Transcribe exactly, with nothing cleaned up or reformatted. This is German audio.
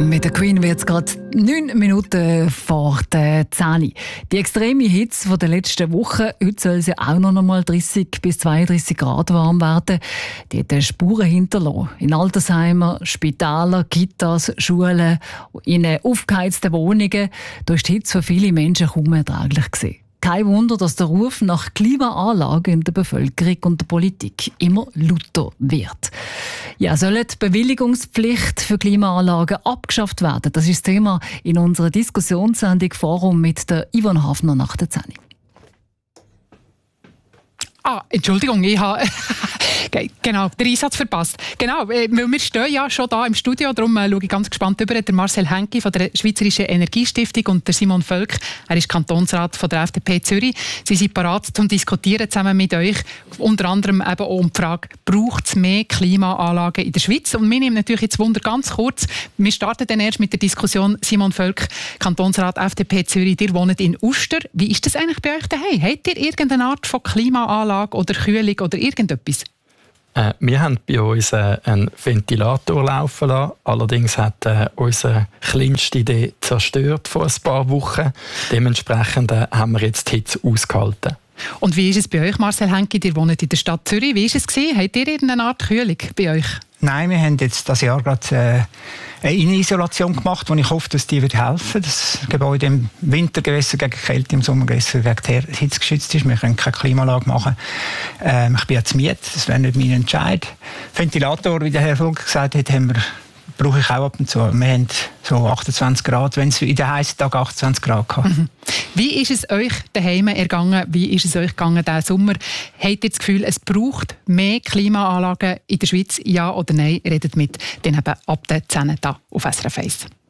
Mit der Queen wird es gerade neun Minuten vor der zehn. Die extreme Hitze der letzten Woche, heute soll es ja auch noch einmal dreißig bis zweiunddreißig Grad warm werden, die hat Spuren hinterlassen. In Altersheimen, Spitälern, Kitas, Schulen, in aufgeheizten Wohnungen. Da ist die Hitze für viele Menschen kaum erträglich gewesen. Kein Wunder, dass der Ruf nach Klimaanlagen in der Bevölkerung und der Politik immer lauter wird. Ja, soll die Bewilligungspflicht für Klimaanlagen abgeschafft werden? Das ist das Thema in unserer Diskussionssendung Forum mit der Yvonne Hafner nach der zehn. Ah, Entschuldigung, ich habe genau, den Einsatz verpasst. Genau, weil wir stehen ja schon da im Studio, darum äh, schaue ich ganz gespannt über. Der Marcel Henki von der Schweizerischen Energiestiftung und der Simon Völk, er ist Kantonsrat von der F D P Zürich. Sie sind parat zum Diskutieren zusammen mit euch, unter anderem eben auch um die Frage, braucht es mehr Klimaanlagen in der Schweiz? Und wir nehmen natürlich jetzt Wunder ganz kurz. Wir starten dann erst mit der Diskussion. Simon Völk, Kantonsrat F D P Zürich, ihr wohnt in Uster. Wie ist das eigentlich bei euch daheim? Habt ihr irgendeine Art von Klimaanlage oder Kühlung oder irgendetwas? Äh, wir haben bei uns äh, einen Ventilator laufen lassen. Allerdings hat äh, unsere kleinste Idee zerstört vor ein paar Wochen. Dementsprechend äh, haben wir jetzt die Hitze ausgehalten. Und wie ist es bei euch, Marcel Henki? Ihr wohnt in der Stadt Zürich. Wie war es gewesen? Habt ihr irgendeine Art Kühlung bei euch? Nein, wir haben jetzt dieses Jahr gerade äh, eine Innenisolation gemacht, wo ich hoffe, dass die wird helfen. Das Gebäude im Wintergewässer gegen Kälte, im Sommergewässer gegen die Hitze geschützt ist. Wir können keine Klimaanlage machen. Ähm, ich bin jetzt Miet, das wäre nicht mein Entscheid. Ventilator, wie der Herr Völk gesagt hat, haben wir, brauche ich auch ab und zu. Wir haben so achtundzwanzig Grad, wenn es in den heißen Tagen achtundzwanzig Grad gehabt. Mhm. Wie ist es euch daheim ergangen? Wie ist es euch gegangen diesen Sommer? Habt ihr das Gefühl, es braucht mehr Klimaanlagen in der Schweiz? Ja oder nein? Redet mit den eben ab der zehn hier auf S R F eins.